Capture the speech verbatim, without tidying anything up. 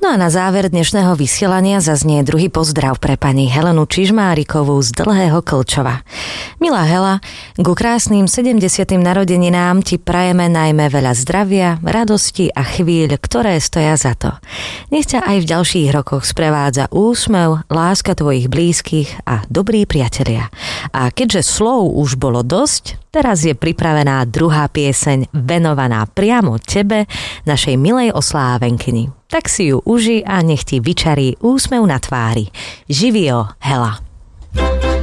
No a na záver dnešného vysielania zaznie druhý pozdrav pre pani Helenu Čižmárikovú z Dlhého Klčova. Milá Hela, ku krásnym sedemdesiatym narodeninám ti prajeme najmä veľa zdravia, radosti a chvíľ, ktoré stoja za to. Nech ťa aj v ďalších rokoch sprevádza úsmev, láska tvojich blízkych a dobrí priatelia. A keďže slov už bolo dosť, teraz je pripravená druhá pieseň venovaná priamo tebe, našej milej oslávenkyni. Tak si ju uži a nech ti vyčarí úsmev na tvári. Živio, Hela.